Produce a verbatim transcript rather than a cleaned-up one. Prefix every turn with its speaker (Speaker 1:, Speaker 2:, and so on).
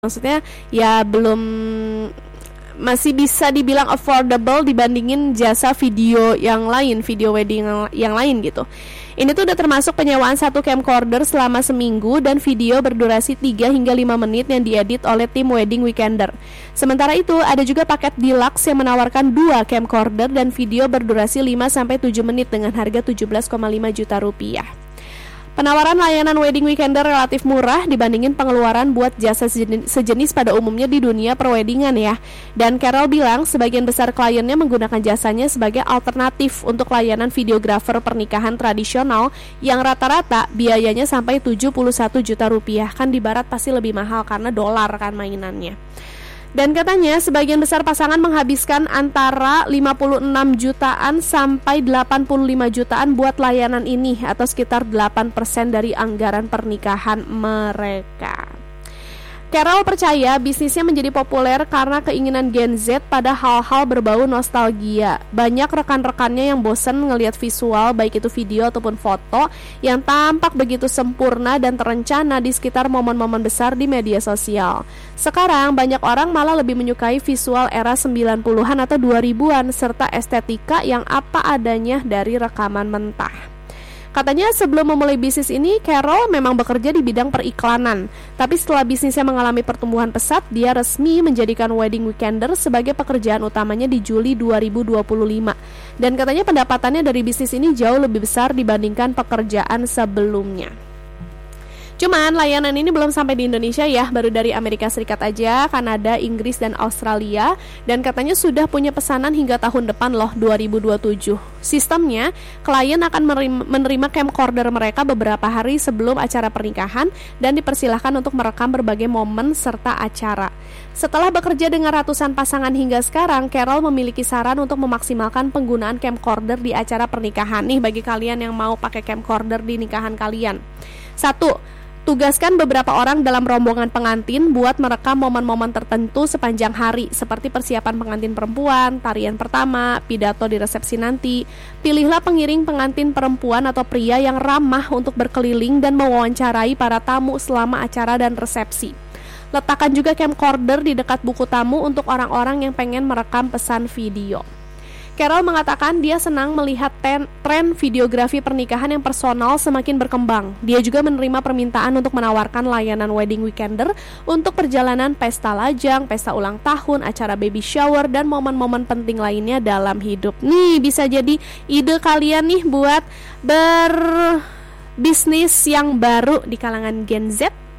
Speaker 1: Maksudnya ya belum, masih bisa dibilang affordable dibandingin jasa video yang lain, video wedding yang lain gitu. Ini tuh udah termasuk penyewaan satu camcorder selama seminggu dan video berdurasi tiga hingga lima menit yang diedit oleh tim Wedding Weekender. Sementara itu ada juga paket deluxe yang menawarkan dua camcorder dan video berdurasi lima sampai tujuh menit dengan harga tujuh belas koma lima juta rupiah. Penawaran layanan Wedding Weekender relatif murah dibandingin pengeluaran buat jasa sejenis, sejenis pada umumnya di dunia perweddingan ya. Dan Carol bilang sebagian besar kliennya menggunakan jasanya sebagai alternatif untuk layanan videografer pernikahan tradisional yang rata-rata biayanya sampai tujuh puluh satu juta rupiah. Kan di barat pasti lebih mahal karena dolar kan mainannya. Dan katanya sebagian besar pasangan menghabiskan antara lima puluh enam jutaan sampai delapan puluh lima jutaan buat layanan ini, atau sekitar delapan persen dari anggaran pernikahan mereka. Carol percaya bisnisnya menjadi populer karena keinginan Gen Z pada hal-hal berbau nostalgia. Banyak rekan-rekannya yang bosan ngelihat visual, baik itu video ataupun foto, yang tampak begitu sempurna dan terencana di sekitar momen-momen besar di media sosial. Sekarang banyak orang malah lebih menyukai visual era sembilan puluhan atau dua ribuan serta estetika yang apa adanya dari rekaman mentah. Katanya sebelum memulai bisnis ini, Carol memang bekerja di bidang periklanan. Tapi setelah bisnisnya mengalami pertumbuhan pesat, dia resmi menjadikan Wedding Weekender sebagai pekerjaan utamanya di Juli dua ribu dua puluh lima. Dan katanya pendapatannya dari bisnis ini jauh lebih besar dibandingkan pekerjaan sebelumnya. Cuman layanan ini belum sampai di Indonesia ya, baru dari Amerika Serikat aja, Kanada, Inggris, dan Australia. Dan katanya sudah punya pesanan hingga tahun depan loh, dua ribu dua puluh tujuh. Sistemnya, klien akan menerima camcorder mereka beberapa hari sebelum acara pernikahan dan dipersilahkan untuk merekam berbagai momen serta acara. Setelah bekerja dengan ratusan pasangan hingga sekarang, Carol memiliki saran untuk memaksimalkan penggunaan camcorder di acara pernikahan. Nih bagi kalian yang mau pakai camcorder di nikahan kalian. Satu, tugaskan beberapa orang dalam rombongan pengantin buat merekam momen-momen tertentu sepanjang hari, seperti persiapan pengantin perempuan, tarian pertama, pidato di resepsi nanti. Pilihlah pengiring pengantin perempuan atau pria yang ramah untuk berkeliling dan mewawancarai para tamu selama acara dan resepsi. Letakkan juga camcorder di dekat buku tamu untuk orang-orang yang pengen merekam pesan video. Carol mengatakan dia senang melihat ten, tren videografi pernikahan yang personal semakin berkembang. Dia juga menerima permintaan untuk menawarkan layanan Wedding Weekender untuk perjalanan pesta lajang, pesta ulang tahun, acara baby shower, dan momen-momen penting lainnya dalam hidup. Nih bisa jadi ide kalian nih buat berbisnis yang baru di kalangan Gen Z.